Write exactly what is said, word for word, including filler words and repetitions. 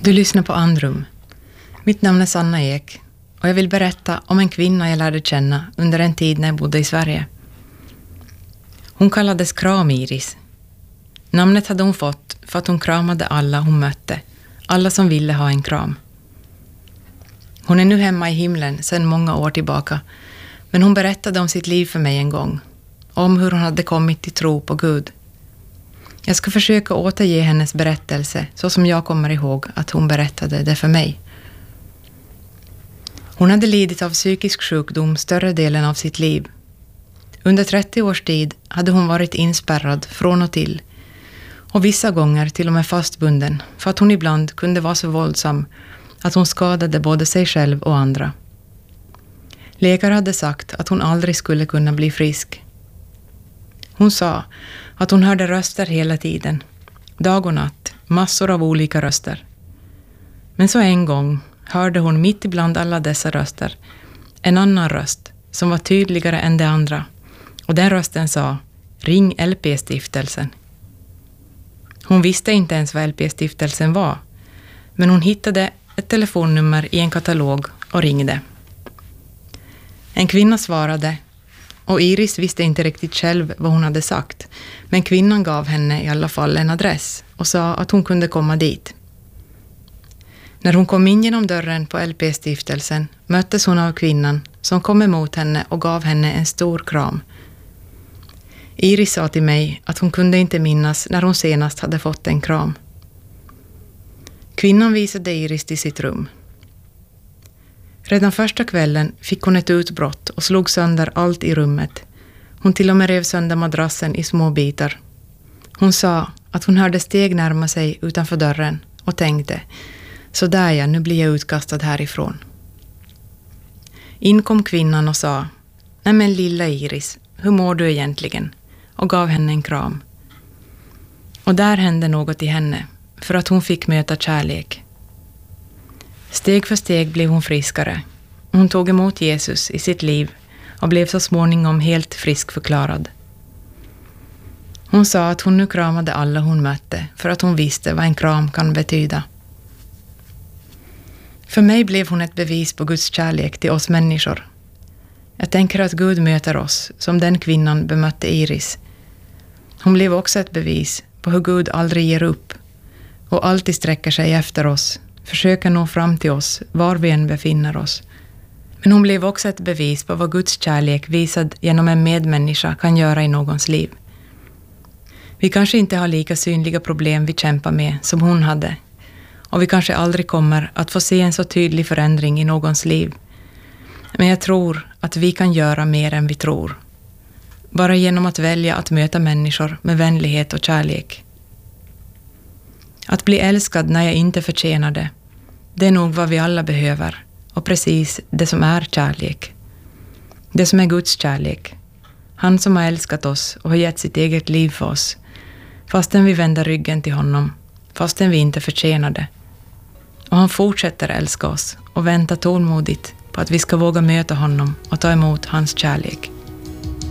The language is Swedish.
Du lyssnar på Andrum. Mitt namn är Sanna Ek och jag vill berätta om en kvinna jag lärde känna under en tid när jag bodde i Sverige. Hon kallades Kram-Iris. Namnet hade hon fått för att hon kramade alla hon mötte, alla som ville ha en kram. Hon är nu hemma i himlen sedan många år tillbaka, men hon berättade om sitt liv för mig en gång, om hur hon hade kommit till tro på Gud. Jag ska försöka återge hennes berättelse så som jag kommer ihåg att hon berättade det för mig. Hon hade lidit av psykisk sjukdom större delen av sitt liv. Under trettio års tid hade hon varit inspärrad från och till, och vissa gånger till och med fastbunden för att hon ibland kunde vara så våldsam att hon skadade både sig själv och andra. Läkare hade sagt att hon aldrig skulle kunna bli frisk. Hon sa att hon hörde röster hela tiden, dag och natt, massor av olika röster. Men så en gång hörde hon mitt ibland alla dessa röster en annan röst som var tydligare än de andra, och den rösten sa: ring L P-stiftelsen. Hon visste inte ens vad L P-stiftelsen var, men hon hittade ett telefonnummer i en katalog och ringde. En kvinna svarade, och Iris visste inte riktigt själv vad hon hade sagt, men kvinnan gav henne i alla fall en adress och sa att hon kunde komma dit. När hon kom in genom dörren på L P-stiftelsen möttes hon av kvinnan som kom emot henne och gav henne en stor kram. Iris sa till mig att hon kunde inte minnas när hon senast hade fått en kram. Kvinnan visade Iris till sitt rum. Redan första kvällen fick hon ett utbrott och slog sönder allt i rummet. Hon till och med rev sönder madrassen i små bitar. Hon sa att hon hörde steg närma sig utanför dörren och tänkte: så där ja, nu blir jag utkastad härifrån. In kom kvinnan och sa: nej men lilla Iris, hur mår du egentligen? Och gav henne en kram. Och där hände något i henne, för att hon fick möta kärlek. Steg för steg blev hon friskare. Hon tog emot Jesus i sitt liv och blev så småningom helt friskförklarad. Hon sa att hon nu kramade alla hon mötte för att hon visste vad en kram kan betyda. För mig blev hon ett bevis på Guds kärlek till oss människor. Jag tänker att Gud möter oss som den kvinnan bemötte Iris. Hon blev också ett bevis på hur Gud aldrig ger upp och alltid sträcker sig efter oss, försöker nå fram till oss var vi än befinner oss. Men hon blev också ett bevis på vad Guds kärlek visad genom en medmänniska kan göra i någons liv. Vi kanske inte har lika synliga problem vi kämpar med som hon hade, och vi kanske aldrig kommer att få se en så tydlig förändring i någons liv. Men jag tror att vi kan göra mer än vi tror. Bara genom att välja att möta människor med vänlighet och kärlek. Att bli älskad när jag inte förtjänar det, det är nog vad vi alla behöver, och precis det som är kärlek. Det som är Guds kärlek. Han som har älskat oss och har gett sitt eget liv för oss, fastän vi vänder ryggen till honom, fastän vi inte förtjänar det. Och han fortsätter älska oss och väntar tålmodigt på att vi ska våga möta honom och ta emot hans kärlek.